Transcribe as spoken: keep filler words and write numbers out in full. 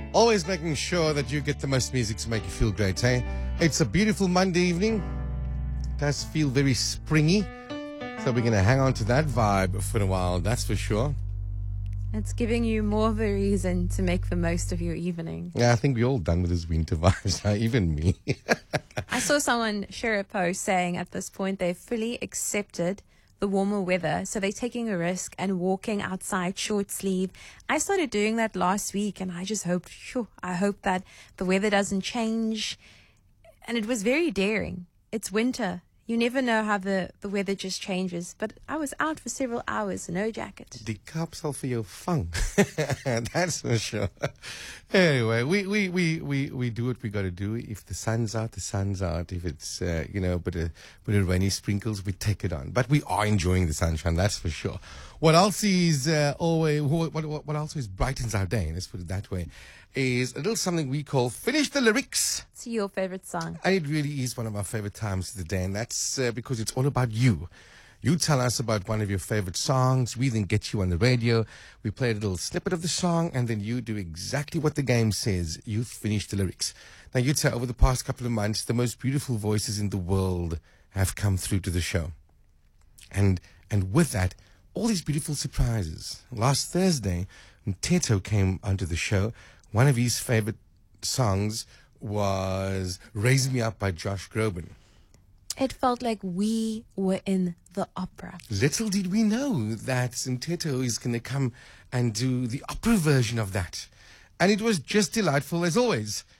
Always making sure that you get the most music to make you feel great, hey? It's a beautiful Monday evening. It does feel very springy. So we're going to hang on to that vibe for a while, that's for sure. It's giving you more of a reason to make the most of your evening. Yeah, I think we're all done with this winter vibes now, even me. I saw someone share a post saying at this point they've fully accepted the warmer weather, so they're taking a risk and walking outside short sleeve. I started doing that last week, and I just hoped, phew, I hope that the weather doesn't change. And it was very daring. It's winter. You never know how the, the weather just changes. But I was out for several hours, no jacket. Die Kaap sal vir jou vang. That's for sure. Anyway, we, we, we, we, we do what we got to do. If the sun's out, the sun's out. If it's, uh, you know, but a bit of rainy sprinkles, we take it on. But we are enjoying the sunshine, that's for sure. What else is uh, always, what, what, what else is brightens our day, let's put it that way, is a little something we call Finish the Lyrics. It's your favorite song. And it really is one of our favorite times of the day, and that's uh, because it's all about you. You tell us about one of your favorite songs. We then get you on the radio. We play a little snippet of the song, and then you do exactly what the game says. You finish the lyrics. Now, you'd say over the past couple of months, the most beautiful voices in the world have come through to the show. And and with that, all these beautiful surprises. Last Thursday, Teto came onto the show. One of his favorite songs was Raise Me Up by Josh Groban. It felt like we were in the opera. Little did we know that Teto is going to come and do the opera version of that. And it was just delightful as always.